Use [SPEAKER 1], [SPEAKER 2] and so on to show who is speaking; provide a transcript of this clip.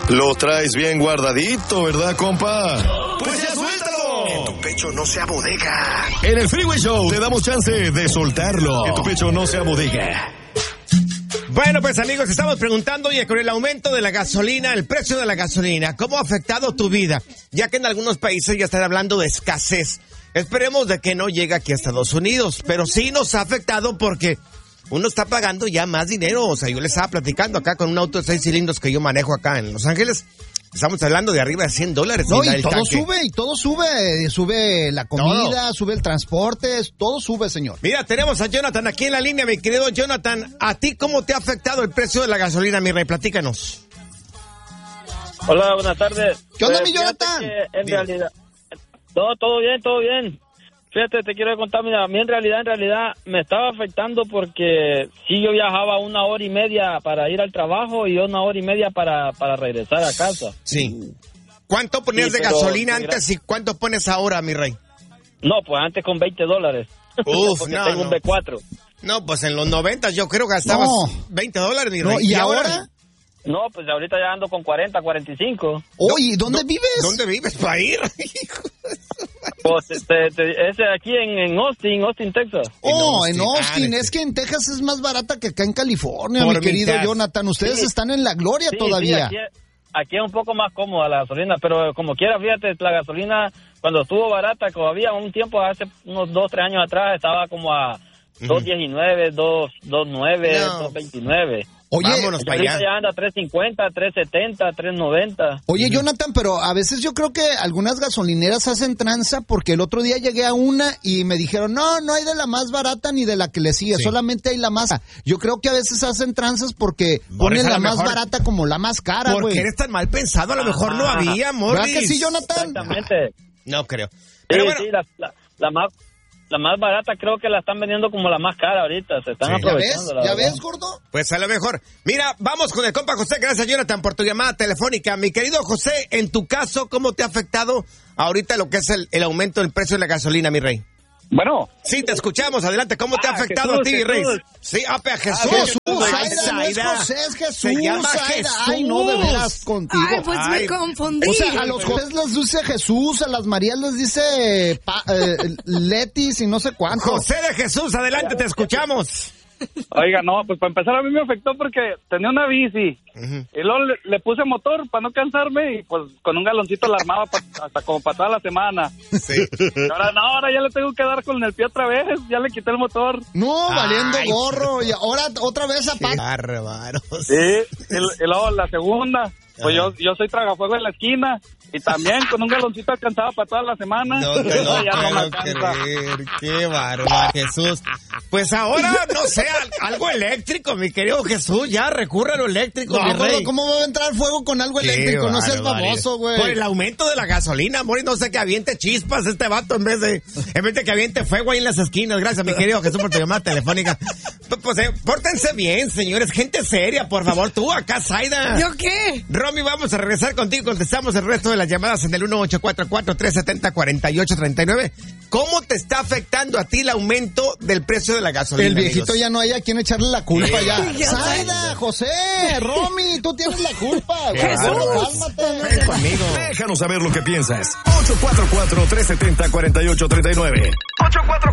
[SPEAKER 1] Lo traes bien guardadito, ¿verdad, compa? ¡Pues ya suéltalo!
[SPEAKER 2] Que tu pecho no sea bodega.
[SPEAKER 1] En el Freeway Show te damos chance de soltarlo. Que tu pecho no sea bodega.
[SPEAKER 3] Bueno, pues amigos, estamos preguntando, oye, con el aumento de la gasolina, el precio de la gasolina, ¿cómo ha afectado tu vida? Ya que en algunos países ya están hablando de escasez. Esperemos de que no llegue aquí a Estados Unidos, pero sí nos ha afectado porque uno está pagando ya más dinero. O sea, yo les estaba platicando acá con un auto de 6 cilindros que yo manejo acá en Los Ángeles. Estamos hablando de arriba de $100.
[SPEAKER 4] No, y todo sube. Sube la comida, todo. Sube el transporte, todo sube, señor.
[SPEAKER 3] Mira, tenemos a Jonathan aquí en la línea, mi querido Jonathan. ¿A ti cómo te ha afectado el precio de la gasolina, mi rey? Platícanos.
[SPEAKER 5] Hola, buenas tardes.
[SPEAKER 4] ¿Qué onda, mi Jonathan?
[SPEAKER 5] En realidad, todo bien. Fíjate, te quiero contar, mira, a mí en realidad me estaba afectando porque sí, yo viajaba 1 hora y media para ir al trabajo y 1 hora y media para regresar a casa.
[SPEAKER 3] Sí. ¿Cuánto ponías de gasolina antes y cuánto pones ahora, mi rey?
[SPEAKER 5] No, pues antes con $20.
[SPEAKER 3] Uf,
[SPEAKER 5] porque
[SPEAKER 3] no,
[SPEAKER 5] tengo un B4.
[SPEAKER 3] No, pues en los 90 yo creo que gastabas $20, mi rey.
[SPEAKER 4] No, ¿y ahora?
[SPEAKER 5] No, pues ahorita ya ando con 40, 45.
[SPEAKER 4] Oye, ¿dónde vives?
[SPEAKER 3] ¿Dónde vives para ir?
[SPEAKER 5] Pues ese aquí en Austin, Texas.
[SPEAKER 4] Oh, en Austin. Es que en Texas es más barata que acá en California, mi querido Jonathan. Ustedes están en la gloria todavía.
[SPEAKER 5] Sí, aquí es un poco más cómoda la gasolina, pero como quiera, fíjate, la gasolina cuando estuvo barata, todavía un tiempo, hace unos 2-3 años atrás, estaba como a $2.19, $2.9, $2.29.
[SPEAKER 4] Oye,
[SPEAKER 5] vámonos para allá. Ya anda $3.50, $3.70, $3.90.
[SPEAKER 4] Oye, Jonathan, pero a veces yo creo que algunas gasolineras hacen tranza porque el otro día llegué a una y me dijeron, no hay de la más barata ni de la que le sigue, solamente hay la más. Yo creo que a veces hacen tranzas porque ponen la más barata como la más cara, güey.
[SPEAKER 3] Porque eres tan mal pensado, a lo mejor no había, Morris.
[SPEAKER 4] ¿Verdad que sí, Jonathan?
[SPEAKER 5] Exactamente.
[SPEAKER 3] No creo. Pero bueno.
[SPEAKER 5] La más barata creo que la están vendiendo como la más cara ahorita. Se están aprovechando.
[SPEAKER 4] ¿Ya ves, gordo?
[SPEAKER 3] Pues a lo mejor. Mira, vamos con el compa José. Gracias, Jonathan, por tu llamada telefónica. Mi querido José, en tu caso, ¿cómo te ha afectado ahorita lo que es el aumento del precio de la gasolina, mi rey?
[SPEAKER 5] Bueno.
[SPEAKER 3] Sí, te escuchamos. Adelante. ¿Cómo te ha afectado a ti, mi rey? Sí, Jesús.
[SPEAKER 4] Jesús, es Jesús.
[SPEAKER 3] Se llama Jesús.
[SPEAKER 4] Ay, no, de veras, contigo.
[SPEAKER 6] Ay, pues me confundí.
[SPEAKER 4] O sea, a los José les dice Jesús, a las Marías les dice Letis y no sé cuánto.
[SPEAKER 3] José de Jesús, adelante, te escuchamos.
[SPEAKER 5] Oiga, no, pues para empezar a mí me afectó porque tenía una bici y luego le puse motor para no cansarme y pues con un galoncito la armaba hasta como para toda la semana. Sí. Ahora ya le tengo que dar con el pie otra vez, ya le quité el motor.
[SPEAKER 4] No, valiendo gorro, y ahora otra vez a
[SPEAKER 3] Qué bárbaro.
[SPEAKER 5] Sí, y luego la segunda, pues yo soy tragafuego en la esquina. Y también con un galoncito alcanzaba para toda la semana.
[SPEAKER 3] No te lo puedo creer. Qué bárbaro, Jesús. Pues ahora, no sé, algo eléctrico, mi querido Jesús. Ya recurre a lo eléctrico, mi rey.
[SPEAKER 4] ¿Cómo va a entrar fuego con algo eléctrico? No seas baboso, güey.
[SPEAKER 3] Por el aumento de la gasolina, amor, y no sé, que aviente chispas este vato en vez de que aviente fuego ahí en las esquinas. Gracias, mi querido Jesús, por tu llamada telefónica. Pues pórtense bien, señores. Gente seria, por favor. Tú acá, Zaida.
[SPEAKER 6] ¿Yo qué?
[SPEAKER 3] Romy, vamos a regresar contigo. Contestamos el resto de las llamadas en el 1844-370-4839. ¿Cómo te está afectando a ti el aumento del precio de la gasolina?
[SPEAKER 4] El viejito, amigos, ya no hay a quien echarle la culpa ya.
[SPEAKER 6] Zaida,
[SPEAKER 4] José, Romy, tú tienes la culpa.
[SPEAKER 6] Jesús,
[SPEAKER 3] ven conmigo.
[SPEAKER 1] Déjanos saber lo que piensas. 844-370-4839.